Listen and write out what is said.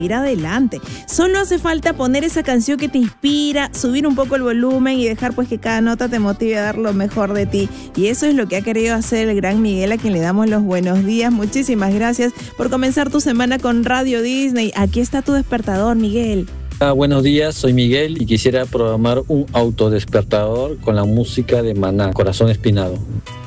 ir adelante. Solo hace falta poner esa canción que te inspira, subir un poco el volumen y dejar pues que cada nota te motive a dar lo mejor de ti. Y eso es lo que ha querido hacer el gran Miguel, a quien le damos los buenos días. Muchísimas gracias por comenzar tu semana con Radio Disney. Aquí está tu despertador, Miguel. Buenos días, soy Miguel y quisiera programar un autodespertador con la música de Maná, Corazón Espinado.